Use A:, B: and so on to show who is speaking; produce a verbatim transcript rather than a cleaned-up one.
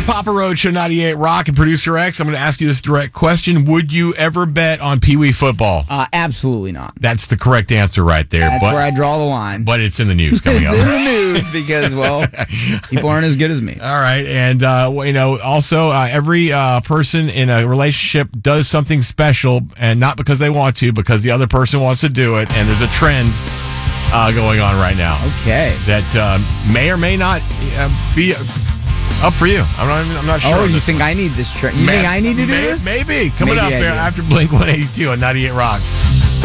A: Papa Roach, Show ninety-eight Rock, and Producer X. I'm going to ask you this direct question. Would you ever bet on Pee Wee football?
B: Uh, absolutely not.
A: That's the correct answer right there.
B: That's
A: but,
B: where I draw the line.
A: But it's in the news coming
B: it's
A: up.
B: It's in the news because, well, people aren't as good as me.
A: All right. And, uh, you know, also uh, every uh, person in a relationship does something special, and not because they want to, because the other person wants to do it. And there's a trend uh, going on right now.
B: Okay.
A: That uh, may or may not uh, be up for you. I'm not, I'm not sure.
B: Oh, you think one. I need this trend? You
A: may,
B: think I need to do
A: may,
B: this?
A: Maybe. Coming
B: maybe
A: up there after Blink one eighty-two on ninety-eight Rock.